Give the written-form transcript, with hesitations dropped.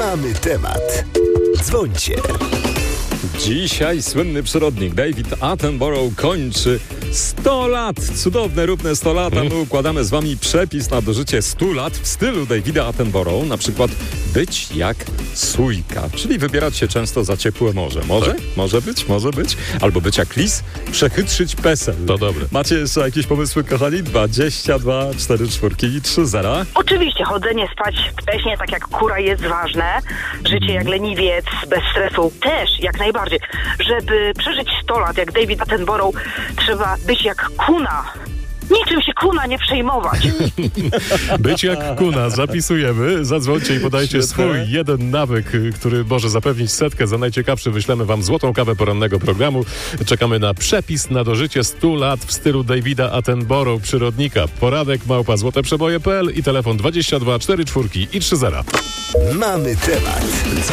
Mamy temat. Dzwońcie. Dzisiaj słynny przyrodnik David Attenborough kończy 100 lat. Cudowne, równe 100 lat. A my układamy z wami przepis na dożycie 100 lat w stylu Davida Attenborough. Na przykład być jak sójka, czyli wybierać się często za ciepłe morze. Może? Tak. Może być. Albo być jak lis, przechytrzyć PESEL. To dobre. Macie jeszcze jakieś pomysły, kochani? 22 44 i 30. Oczywiście, chodzenie spać wcześniej, tak jak kura, jest ważne. Życie jak leniwiec, bez stresu też, jak najbardziej. Żeby przeżyć 100 lat, jak David Attenborough, trzeba być jak kuna. Niczym się kuna nie przejmować. Być jak kuna, zapisujemy. Zadzwońcie i podajcie swój jeden nawyk, który może zapewnić 100. Za najciekawszy wyślemy wam złotą kawę porannego programu. Czekamy na przepis na dożycie 100 lat w stylu Davida Attenborough, przyrodnika. Poradek @złoteprzeboje.pl i telefon 22 44 i 30. Mamy temat.